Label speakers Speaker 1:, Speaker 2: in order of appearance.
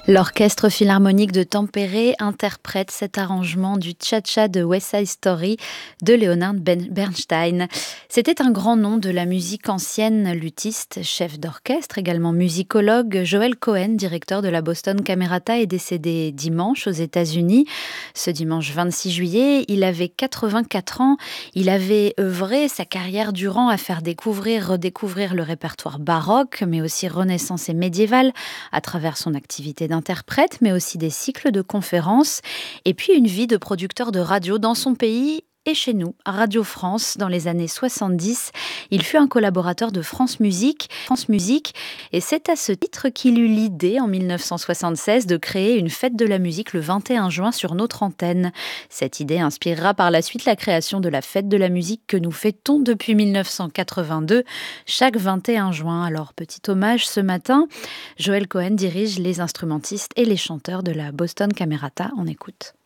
Speaker 1: L'Orchestre philharmonique de Tampere interprète cet arrangement du Cha-Cha de West Side Story de Leonard Bernstein. C'était un grand nom de la musique ancienne, luthiste, chef d'orchestre, également musicologue. Joel Cohen, directeur de la Boston Camerata, est décédé dimanche aux États-Unis. Ce dimanche 26 juillet, il avait 84 ans. Il avait œuvré sa carrière durant à faire redécouvrir le répertoire baroque, mais aussi renaissance et médiéval, à travers son activité d'interprète, mais aussi des cycles de conférences, et puis une vie de producteur de radio dans son pays et chez nous, à Radio France, dans les années 70. Il fut un collaborateur de France Musique, et c'est à ce titre qu'il eut l'idée, en 1976, de créer une fête de la musique le 21 juin sur notre antenne. Cette idée inspirera par la suite la création de la fête de la musique que nous fêtons depuis 1982, chaque 21 juin. Alors, petit hommage ce matin. Joel Cohen dirige les instrumentistes et les chanteurs de la Boston Camerata. On écoute.